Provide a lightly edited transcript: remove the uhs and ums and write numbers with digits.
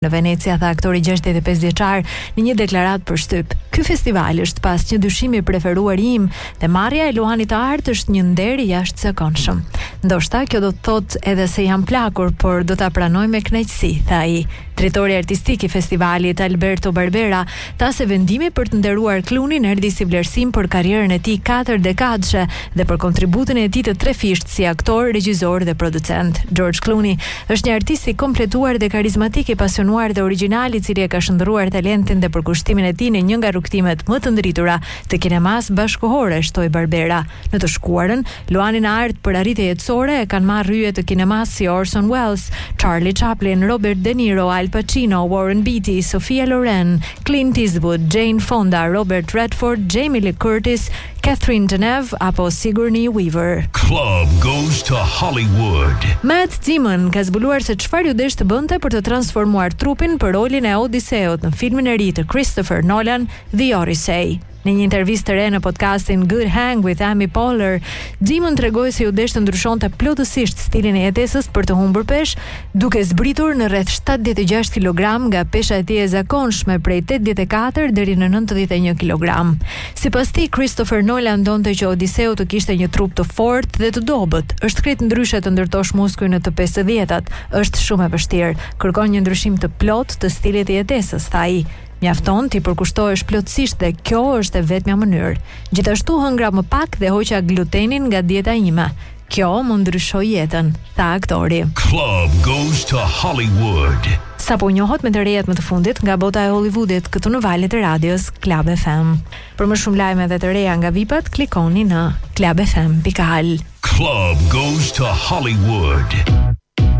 Në Venecia, tha aktori 65 vjeçar në një deklaratë për shtyp. Ky festival është pas një dyshimi preferuar im dhe marrja e Luanit të artë është një nder i jashtëzakonshëm. Ndoshta kjo do të thotë edhe se jam plakur, por do ta pranoj me kënaqësi, tha ai. Drejtori artistik i festivalit Alberto Barbera tha se vendimi për të nderuar Clooneyn erdhi si vlerësim për karrierën e tij 4 dekadëshe dhe për kontributin e tij të trefisht si aktor, regjisor dhe producent. George Clooney është një artist i kompletuar dhe karizmatik, i pasionuar dhe origjinal, i cili e ka shndërruar talentin dhe përkushtimin e tij në një nga rrugtimet më të ndritura të kinemas bashkëkohore, shtoi Barbera. Në të shkuarën, Luanin e artë për arritje jetësore e kanë marrë hyje të kinemas si Orson Welles, Charlie Chaplin, Robert De Niro, Al Pacino, Warren Beatty, Sophia Loren, Clint Eastwood, Jane Fonda, Robert Redford, Jamie Lee Curtis, Catherine Deneuve apo Sigourney Weaver. Club goes to Hollywood. Matt Damon ka zbuluar se çfarë ju desh të bënte për të transformuar trupin për rolin e Odiseut në filmin e ri të Christopher Nolan, The Odyssey. Në një intervistë të re në podcastin Good Hang with Amy Poehler, Damon tregoi se ju desh të ndryshonte plotësisht stilin e jetesës për të humbur peshë, duke zbritur në rreth 76 kg nga pesha e tij e zakonshme prej 84 deri në 91 kg. Sipas tij, Christopher Nolan donte që Odiseu të kishte një trup të fortë dhe të dobët. Është krejt ndryshe të ndërtosh muskujnë në të 50-tat. Është shumë e vështirë. Kërkon një ndryshim të plot të stilit të jetesës, tha ai. Mjafton ti përkushtohesh plotësisht dhe kjo është e vetmja mënyrë. Gjithashtu hëngra më pak dhe hoqa glutenin nga dieta ime. Kjo më ndryshoi jetën, tha aktori. Club goes to Hollywood. Sapo njohot me të rejat më të fundit nga bota e Hollywoodit këtu në valët e radios Club FM. Për më shumë lajme dhe të reja nga VIP-at, klikoni në clubfm.al. Club goes to Hollywood.